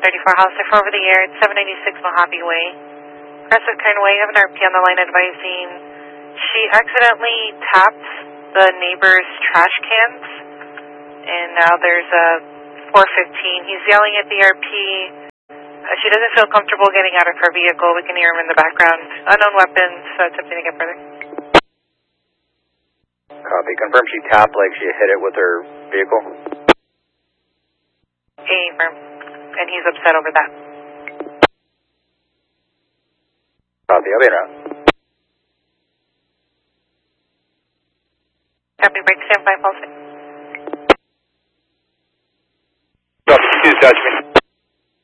734 House, if over the air, it's 796 Mojave Way. Crescent Way, have an RP on the line advising she accidentally tapped the neighbor's trash cans, and now there's a 415. He's yelling at the RP. She doesn't feel comfortable getting out of her vehicle. We can hear him in the background. Unknown weapons, attempting to get further. Copy. Confirm she tapped like she hit it with her vehicle. Affirm. And he's upset over that. Copy. I'll be in route. Copy. Break stand by, pulse. Copy. Dispatch me.